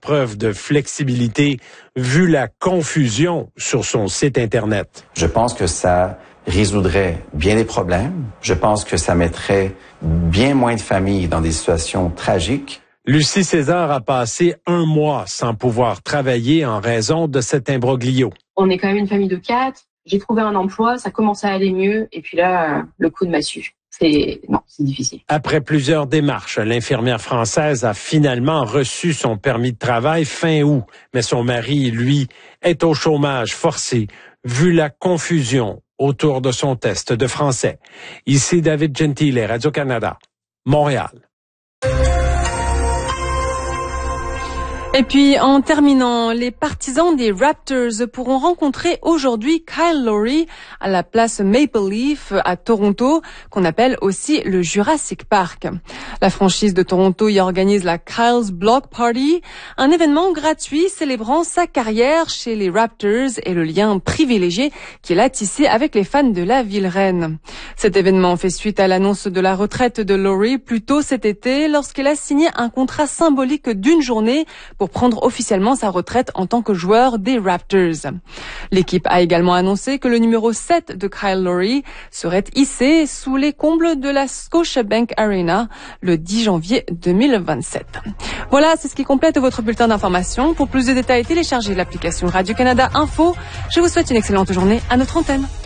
preuve de flexibilité vu la confusion sur son site Internet? Je pense que ça résoudrait bien des problèmes. Je pense que ça mettrait bien moins de familles dans des situations tragiques. Lucie César a passé 1 mois sans pouvoir travailler en raison de cet imbroglio. On est quand même une famille de 4. J'ai trouvé un emploi, ça commençait à aller mieux. Et puis là, le coup de massue. C'est difficile. Après plusieurs démarches, l'infirmière française a finalement reçu son permis de travail fin août. Mais son mari, lui, est au chômage forcé, vu la confusion autour de son test de français. Ici David Gentile, Radio-Canada, Montréal. Et puis, en terminant, les partisans des Raptors pourront rencontrer aujourd'hui Kyle Lowry à la place Maple Leaf à Toronto, qu'on appelle aussi le Jurassic Park. La franchise de Toronto y organise la Kyle's Block Party, un événement gratuit célébrant sa carrière chez les Raptors et le lien privilégié qu'il a tissé avec les fans de la ville reine. Cet événement fait suite à l'annonce de la retraite de Lowry plus tôt cet été lorsqu'il a signé un contrat symbolique d'1 journée pour prendre officiellement sa retraite en tant que joueur des Raptors. L'équipe a également annoncé que le numéro 7 de Kyle Lowry serait hissé sous les combles de la Scotiabank Arena le 10 janvier 2027. Voilà, c'est ce qui complète votre bulletin d'information. Pour plus de détails, téléchargez l'application Radio-Canada Info. Je vous souhaite une excellente journée à notre antenne.